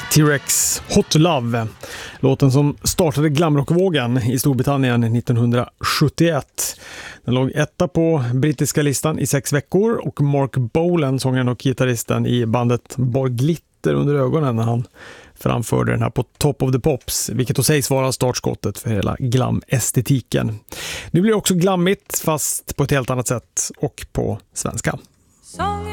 T-Rex Hot Love, låten som startade glamrockvågen i Storbritannien 1971. Den låg etta på brittiska listan i 6 veckor och Mark Bolan, sångaren och gitarristen i bandet, bar glitter under ögonen när han framförde den här på Top of the Pops, vilket då sägs vara startskottet för hela glam-estetiken. Nu blir det också glammigt, fast på ett helt annat sätt och på svenska.